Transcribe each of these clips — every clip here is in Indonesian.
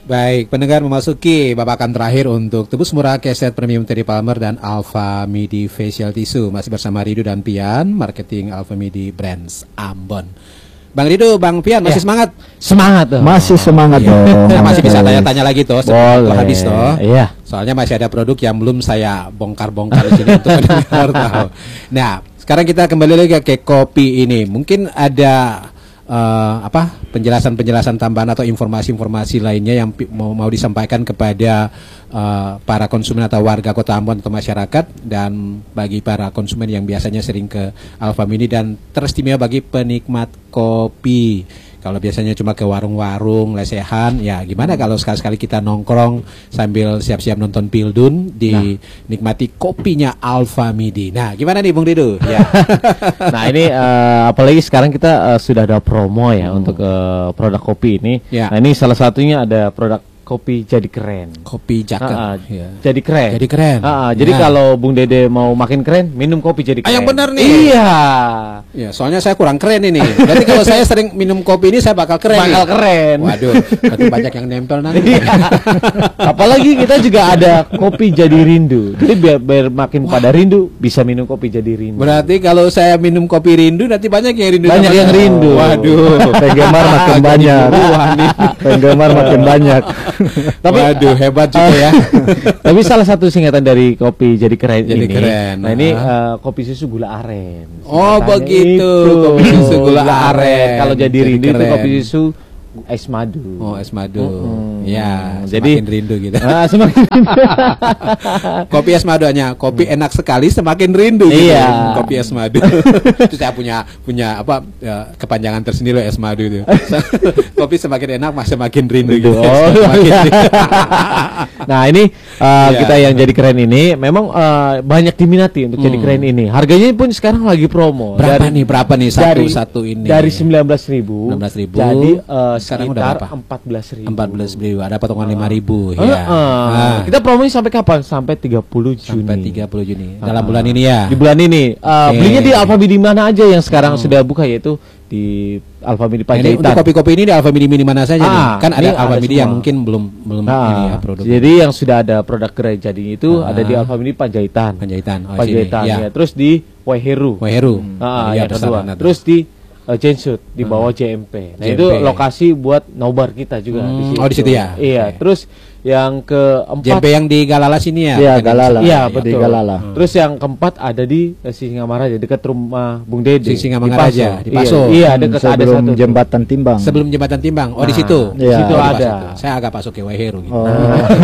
Baik, pendengar memasuki babakan terakhir untuk tebus murah keset premium Terry Palmer dan Alpha Midi Facial Tissue. Masih bersama Rido dan Pian, marketing Alpha Midi Brands Ambon. Bang Rido, Bang Pian masih semangat? Semangat tuh. Masih semangat dong. Nah, masih bisa tanya-tanya lagi toh setelah habis toh. Iya. Soalnya masih ada produk yang belum saya bongkar-bongkar di sini untuk pendengar tahu. Nah, sekarang kita kembali lagi ke kopi ini. Mungkin ada penjelasan-penjelasan tambahan atau informasi-informasi lainnya yang mau disampaikan kepada para konsumen atau warga Kota Ambon atau masyarakat, dan bagi para konsumen yang biasanya sering ke Alpha Midi dan teristimewa bagi penikmat kopi. Kalau biasanya cuma ke warung-warung lesehan, ya gimana kalau sekali-sekali kita nongkrong sambil siap-siap nonton Pildun, dinikmati kopinya Alpha Midi. Nah, gimana nih Bung Rido? Ya. Nah ini apalagi sekarang kita sudah ada promo ya untuk produk kopi ini. Ya. Nah ini salah satunya ada produk kopi jadi keren. Kopi jaket. Ya. Jadi keren. Jadi keren. Jadi kalau Bung Dede mau makin keren, minum kopi jadi keren. Yang benar nih. Iya. Ya, soalnya saya kurang keren ini. Berarti kalau saya sering minum kopi ini saya bakal keren. Bakal nih. keren. Waduh, berarti banyak yang nempel nanti. Apalagi kita juga ada kopi jadi rindu. Jadi biar makin pada rindu bisa minum kopi jadi rindu. Berarti kalau saya minum kopi rindu nanti banyak yang rindu. Banyak yang rindu. Waduh, penggemar makin banyak. Penggemar makin banyak. Tapi waduh, hebat juga ya. Tapi salah satu singkatan dari kopi jadi keren Jadi ini. keren. Nah ini kopi susu gula aren. Oh, Singkatannya begitu. itu. Kopi susu gula aren. Kalau jadi rindu itu keren. kopi susu es madu. Oh, es madu. Ya, Jadi semakin rindu gitu. Semakin rindu. Kopi es madu hanya kopi enak sekali semakin rindu gitu. Iya. Kopi es madu. Itu saya punya apa kepanjangan tersendiri loh, es madu itu. Kopi semakin enak semakin rindu gitu. Oh, Semakin rindu. Nah ini kita yang jadi keren ini memang banyak diminati untuk jadi keren ini. Harganya pun sekarang lagi promo. Berapa nih satu ini? Dari 19.000. 19.000. Jadi sekarang udah sekitar berapa? 14.000. 14.000. Ada potongan 5.000 ya. Kita promonya sampai kapan? Sampai 30 Juni. Sampai 30 Juni. Dalam bulan ini ya. Di bulan ini. Belinya di Alpha Midi mana aja yang sekarang sudah buka, yaitu di Alpha Midi Ini Panjaitan. untuk kopi-kopi ini di Alpha Midi mana saja nih? Kan ada Alpha Midi semua. yang mungkin belum ini ya produk. Jadi yang sudah ada produk gerai jadi itu ada di Alpha Midi Panjaitan. Panjaitan. Oh, Panjaitan sini. ya. Terus di Waiheru. Waiheru. Yang kedua. Terus di Jensut di bawah JMP. Nah, JMP. itu lokasi buat nobar kita juga di situ. Oh, di situ ya. Iya. Oke. Terus yang keempat JMP yang di Galala sini ya. Iya, Bukan Galala. Iya, Di betul. Galala. Terus yang keempat ada di Singamaraja dekat rumah Bung Dede. Singamaraja, di Iya, Paso. Iya, dekat ada Sebelum satu. jembatan Timbang. Sebelum jembatan Timbang. Oh, di situ. Di Iya. situ Oh, di ada. Paso. Saya agak masuk ke Waiheru gitu. Oh.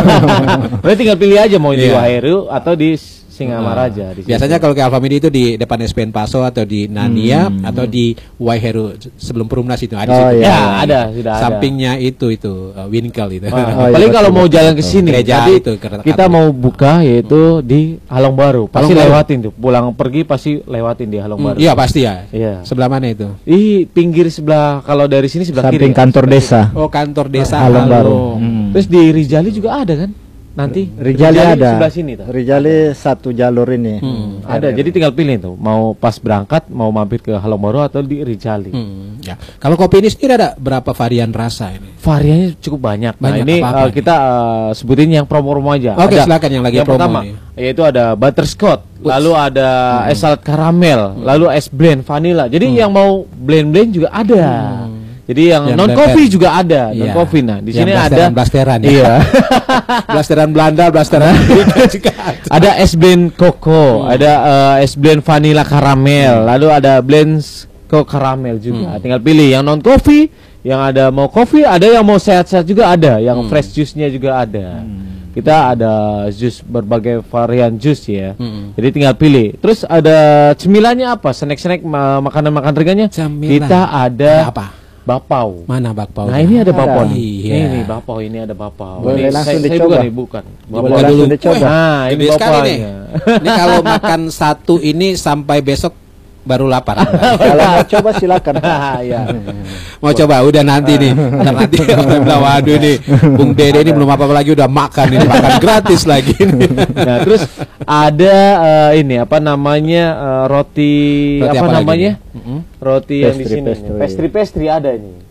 Berarti tinggal pilih aja mau di Iya. Waiheru atau di Singamaraja di situ. Biasanya kalau ke Alpha Midi itu di depan SPN Paso atau di Nania atau di Waiheru sebelum Perumnas itu ada di Oh, situ. iya. Ya, ada, sudah ada. Sampingnya itu Winkel itu. Oh, Paling iya, kalau betul, mau jalan ke betul. sini, Gereja tadi itu, kita mau buka yaitu di Halong Baru. Pasti Halong Baru. lewatin tuh. Pulang pergi pasti lewatin di Halong Baru. Iya pasti ya. Iya. Sebelah mana itu? Pinggir sebelah, kalau dari sini sebelah Samping kiri. kantor desa. Oh, kantor desa Halong Baru. Terus di Rijali juga ada kan? Nanti Rijali ada. sebelah sini tuh. Rijali satu jalur ini. Ada. Jadi tinggal pilih tuh. Mau pas berangkat mau mampir ke Halong Baru atau di Rijali. Ya. Kalau kopi ini sendiri ada berapa varian rasa ini? Variannya cukup banyak. Nah, Banyak, ini apa-apa nih? kita sebutin yang promo-promo aja. Oke, Ada silakan yang lagi promo pertama, nih. yaitu ada butterscotch, lalu ada es salad karamel, lalu es blend vanilla. Jadi yang mau blend-blend juga ada. Jadi yang non coffee juga ada, non Iya. coffee. Nah, di Yang sini ada blasteran ya. Iya. Blasteran Belanda, blasteran Amerika juga ada. Ada es blend koko, ada es blend vanilla karamel, lalu ada blend karamel juga. Tinggal pilih yang non coffee, yang ada mau coffee, ada yang mau sehat-sehat juga ada, yang fresh juice-nya juga ada. Kita ada jus berbagai varian jus ya. Jadi tinggal pilih. Terus ada cemilannya apa? Snack-snack makanan-makanan ringannya. Camilan. Kita ada apa? bapau. Mana bakpao? Nah, ini ada bapau nih. Iya. Ini bapau, ini ada bapau. Boleh Ini langsung saya dicoba. bukan. Boleh Buka langsung dulu. dicoba. Nah, ini Gede sekali nih. bapaunya. Ini kalau makan satu ini sampai besok baru lapar. Kalau mau coba silakan. Ya. Mau coba udah nanti nih. Ntar nanti orang bilang waduh nih Bung Dede ini belum apa-apa lagi udah makan ini, makan gratis lagi nih. Nah, terus ada ini apa namanya roti Roti apa apa lagi namanya? nih? Roti yang di Pastry, sini. pastry. Pastry ada ini.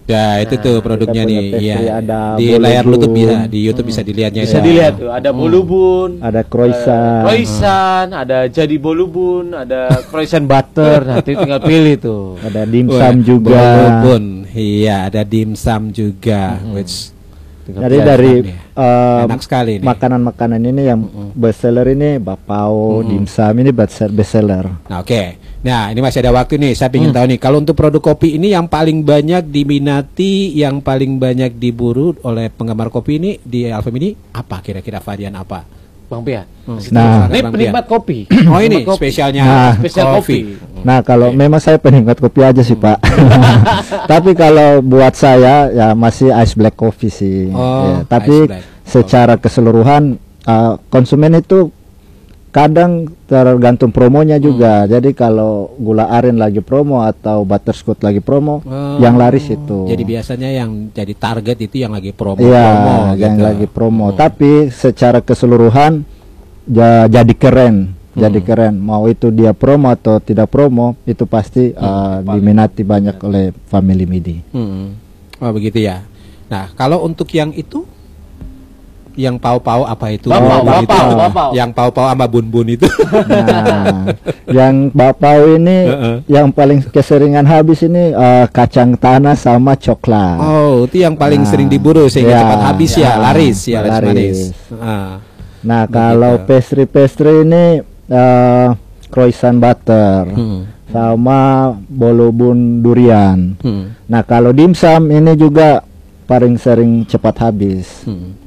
Ya, itu tuh produknya kita punya nih. pastry, Iya. ada Di bolobun. layar YouTube bisa, di YouTube bisa dilihatnya. Bisa ya. dilihat tuh, ada bolubun, ada croissant. croissant, ada jadi bolubun, ada croissant butter. Nanti tinggal pilih tuh. Ada Wah, dimsum juga. bolobun. Iya, ada dimsum juga. Which Jadi Iya, dari enak nih. Enak sekali nih. makanan-makanan ini yang bestseller ini bapau, dimsum ini bestseller. Nah, oke. Nah, ini masih ada waktu nih. Saya ingin tahu nih, kalau untuk produk kopi ini yang paling banyak diminati, yang paling banyak diburu oleh penggemar kopi ini di Alfamidi apa kira-kira varian apa? Bang Pian. Nah. Ini penikmat kopi. Oh, ini Penikmat kopi. spesialnya Nah. Spesial kopi. Nah, kalau memang saya penikmat kopi aja sih, Pak. Tapi kalau buat saya ya masih ice black coffee sih. Oh, Ya, tapi ice black. secara keseluruhan konsumen itu kadang tergantung promonya juga. Jadi kalau gula aren lagi promo atau butterscotch lagi promo, yang laris itu. Jadi biasanya yang jadi target itu yang lagi promo. Iya, yang gitu. lagi promo. Tapi secara keseluruhan jadi keren. Jadi keren. Mau itu dia promo atau tidak promo, itu pasti diminati banyak oleh family MIDI. Oh, begitu ya. Nah, kalau untuk yang itu, yang pau-pau apa itu? Bapau, Itu. bapau, bapau. Yang pau-pau sama bun-bun itu. Nah, yang bapau ini yang paling keseringan habis ini kacang tanah sama coklat. Oh, itu yang paling Nah, sering diburu sehingga ya, cepat habis ya, ya, laris ya, laris laris. manis. Ah, Nah, kalau pastry-pastry ini croissant butter sama bolobun durian. Nah, kalau dimsum ini juga paling sering cepat habis.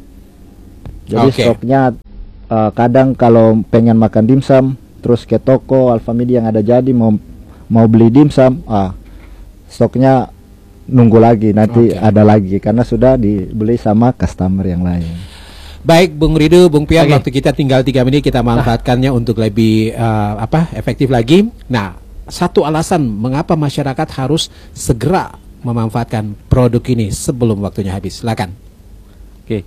Jadi Oke. stoknya kadang kalau pengen makan dimsum terus ke toko Alfamidi yang ada jadi mau beli dimsum, stoknya nunggu lagi nanti Oke. ada lagi karena sudah dibeli sama customer yang lain. Baik, Bung Rido, Bung Pian, Oke. waktu kita tinggal 3 menit, kita manfaatkannya untuk lebih efektif lagi. Nah, satu alasan mengapa masyarakat harus segera memanfaatkan produk ini sebelum waktunya habis. Silakan. Oke,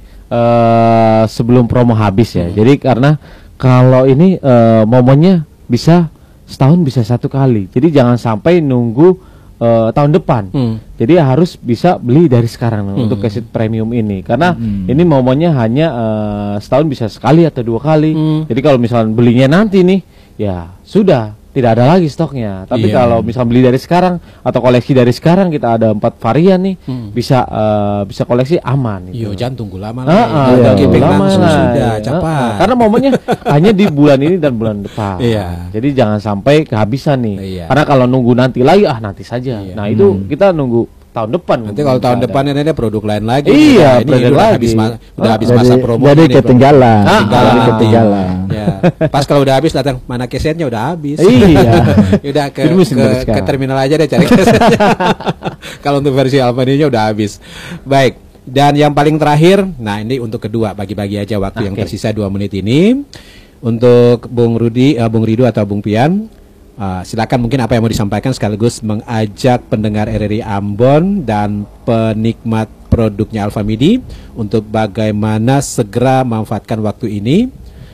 sebelum promo habis ya. Jadi karena kalau ini momennya bisa setahun bisa satu kali. Jadi jangan sampai nunggu tahun depan. Jadi harus bisa beli dari sekarang untuk keset premium ini. Karena ini momennya hanya setahun bisa sekali atau 2 kali. Jadi kalau misalnya belinya nanti nih, ya sudah tidak ada lagi stoknya. Tapi Iya. kalau misalnya beli dari sekarang atau koleksi dari sekarang, kita ada 4 varian nih, bisa koleksi aman. Yo, Gitu. jangan tunggu lama iya, Gipeng lama langsung lah. sudah Ya, cepat. karena momennya hanya di bulan ini dan bulan depan. Iya. Jadi jangan sampai kehabisan nih. Iya. Karena kalau nunggu nanti lagi, nanti saja. Iya. Nah itu kita nunggu tahun depan. Nanti kalau tahun Ada. depan ada produk lain lagi. Iya, Nah, ini produk udah lagi. habis udah habis Jadi- masa promo. jadi ini, ketinggalan. Bang. Jadi ketinggalan. Ya. Pas kalau udah habis datang mana kesetnya udah habis. Iya. Udah ke, Jadi mesti ke, beli ke sekarang. terminal aja deh cari kesetnya. Kalau untuk versi Alfamidi-nya udah habis. Baik. Dan yang paling terakhir, nah ini untuk kedua, bagi-bagi aja waktu yang Oke. tersisa 2 menit ini untuk Bung Rido atau Bung Pian. Silakan mungkin apa yang mau disampaikan sekaligus mengajak pendengar RRI Ambon dan penikmat produknya Alfamidi untuk bagaimana segera memanfaatkan waktu ini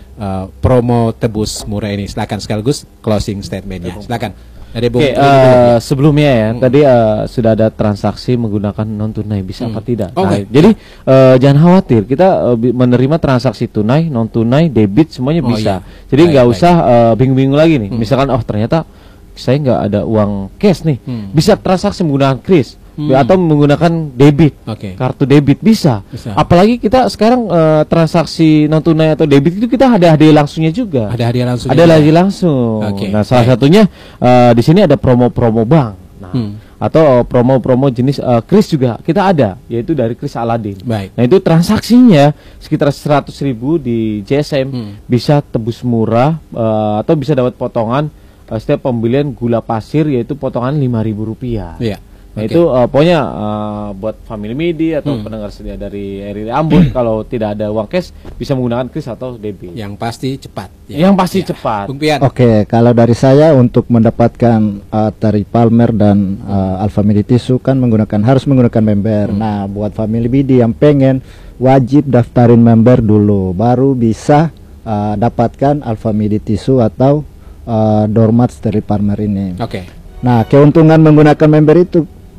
promo tebus murah ini. Silakan sekaligus closing statementnya. Silakan dari Bung Oke, Rido dulu. sebelumnya ya, tadi sudah ada transaksi menggunakan non tunai, bisa apa tidak? Oh, Nah, oke. jadi jangan khawatir, kita menerima transaksi tunai, non tunai, debit semuanya Oh, bisa. iya. Jadi Baik, nggak baik. usah bingung-bingung lagi nih. Misalkan ternyata saya nggak ada uang cash nih, bisa transaksi menggunakan kris atau menggunakan debit, Oke. kartu debit bisa. Bisa. Apalagi kita sekarang transaksi non tunai atau debit itu kita ada hadiah langsungnya juga. Ada hadiah langsung. Ada juga. lagi langsung. Oke, Nah, salah baik. satunya di sini ada promo-promo bank. Nah, atau promo-promo jenis kris juga kita ada, yaitu dari kris Aladin. Baik. Nah, itu transaksinya sekitar 100.000 di JSM bisa tebus murah atau bisa dapat potongan setiap pembelian gula pasir, yaitu potongan Rp5.000. Iya. Nah, Oke. itu pokoknya buat family MIDI atau pendengar setia dari RRI Ambon kalau tidak ada uang cash bisa menggunakan kris atau debit. Yang pasti cepat. Yang pasti Ya. cepat. Bung Pian. Oke, kalau dari saya untuk mendapatkan Tari Palmer dan Alfamidi Tisu kan harus menggunakan member. Nah, buat family BD yang pengen wajib daftarin member dulu, baru bisa dapatkan Alfamidi Tisu atau Dormat Tari Palmer ini. Oke. Nah, keuntungan menggunakan member itu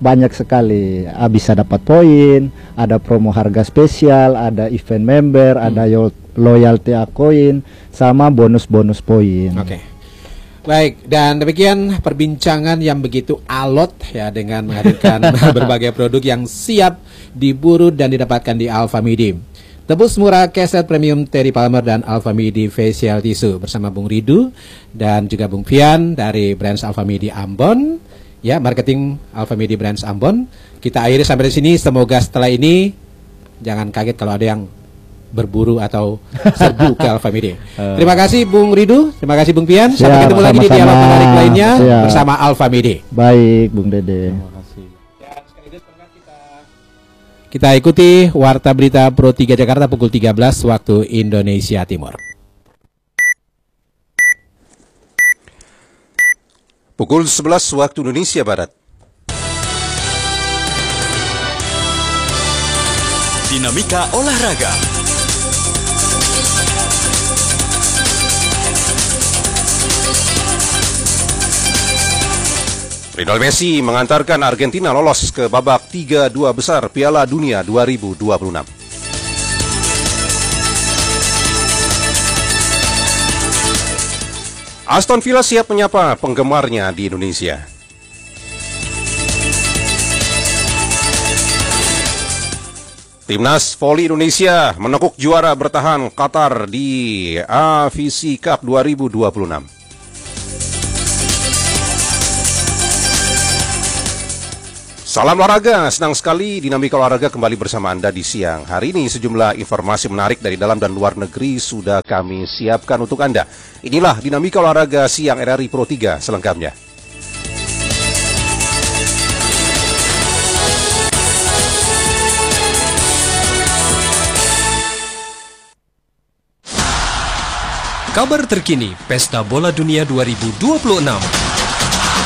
banyak sekali. Bisa dapat poin, ada promo harga spesial, ada event member, ada loyalty coin, sama bonus-bonus poin. Oke. Baik, dan demikian perbincangan yang begitu alot ya dengan menghadirkan berbagai produk yang siap diburu dan didapatkan di Alfamidi. Tebus murah keset premium Terry Palmer dan Alfamidi Facial Tissue bersama Bung Ridu dan juga Bung Fian dari Brands Alfamidi Ambon. Ya, marketing Alfamidi Brands Ambon. Kita akhiri sampai di sini. Semoga setelah ini jangan kaget kalau ada yang berburu atau serbu ke Alfamidi. Terima kasih Bung Ridu, terima kasih Bung Fian. Sampai ketemu lagi di dialog menarik lainnya bersama Alfamidi. Baik, Bung Dede. Kita ikuti Warta Berita Pro 3 Jakarta pukul 13 waktu Indonesia Timur. Pukul 11 waktu Indonesia Barat. Dinamika olahraga. Lionel Messi mengantarkan Argentina lolos ke babak 32 besar Piala Dunia 2026. Aston Villa siap menyapa penggemarnya di Indonesia. Timnas Voli Indonesia menekuk juara bertahan Qatar di AFC Cup 2026. Salam olahraga, senang sekali Dinamika Olahraga kembali bersama Anda di siang hari ini. Sejumlah informasi menarik dari dalam dan luar negeri sudah kami siapkan untuk Anda. Inilah Dinamika Olahraga siang RRI Pro 3 selengkapnya. Kabar terkini Pesta Bola Dunia 2026.